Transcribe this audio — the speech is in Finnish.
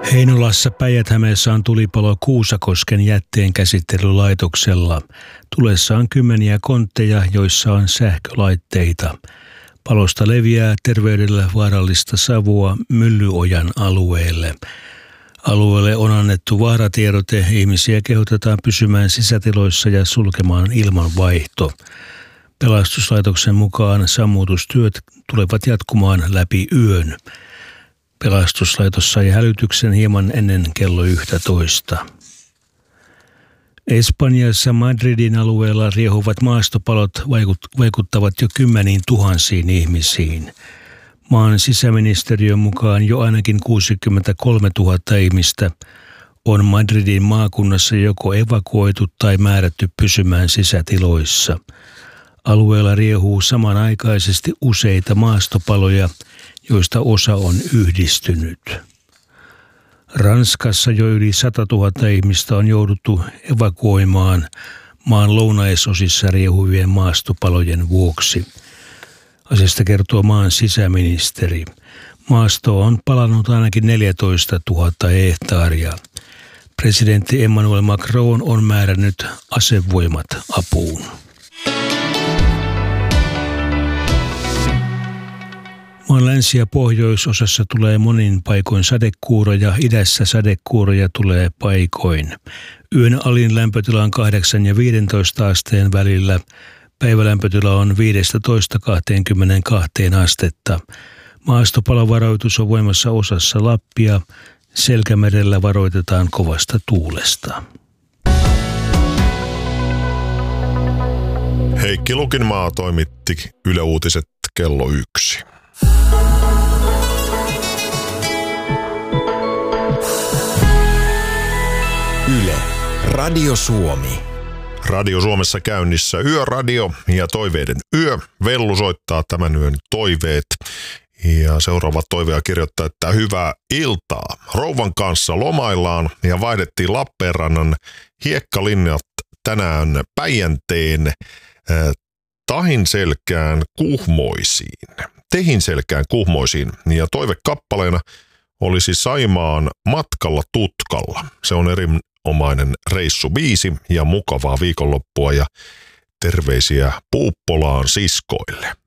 Heinolassa Päijät-Hämeessä on tulipalo Kuusakosken jätteenkäsittelylaitoksella. Tulessa on kymmeniä kontteja, joissa on sähkölaitteita. Palosta leviää terveydelle vaarallista savua Myllyojan alueelle. Alueelle on annettu vaaratiedote. Ihmisiä kehotetaan pysymään sisätiloissa ja sulkemaan ilmanvaihto. Pelastuslaitoksen mukaan sammutustyöt tulevat jatkumaan läpi yön. Pelastuslaitos sai hälytyksen hieman ennen kello 11. Espanjassa Madridin alueella riehuvat maastopalot vaikuttavat jo kymmeniin tuhansiin ihmisiin. Maan sisäministeriön mukaan jo ainakin 63 000 ihmistä on Madridin maakunnassa joko evakuoitu tai määrätty pysymään sisätiloissa. Alueella riehuu samanaikaisesti useita maastopaloja, joista osa on yhdistynyt. Ranskassa jo yli 100 000 ihmistä on jouduttu evakuoimaan maan lounaisosissa riehuvien maastopalojen vuoksi. Asiasta kertoo maan sisäministeri. Maasto on palannut ainakin 14 000 hehtaaria. Presidentti Emmanuel Macron on määrännyt asevoimat apuun. Maan länsi- ja pohjoisosassa tulee monin paikoin sadekuuroja, idässä sadekuuroja tulee paikoin. Yön alin lämpötila on 8 ja 15 asteen välillä. Päivälämpötila on 15–22 astetta. Maastopalovaroitus on voimassa osassa Lappia. Selkämerellä varoitetaan kovasta tuulesta. Heikki Lukinmaa toimitti Yle Uutiset kello 1. Yle, Radio Suomi. Radio Suomessa käynnissä Yöradio ja Toiveiden yö. Vellu soittaa tämän yön toiveet. Ja seuraava toivea kirjoittaa, että hyvää iltaa. Rouvan kanssa lomaillaan ja vaihdettiin Lappeenrannan hiekkalinjat tänään Päijänteen Tehinselkään Kuhmoisiin. Ja toivekappaleena olisi Saimaan Matkalla tutkalla. Se on erinomainen reissubiisi ja mukavaa viikonloppua ja terveisiä Puuppolaan siskoille.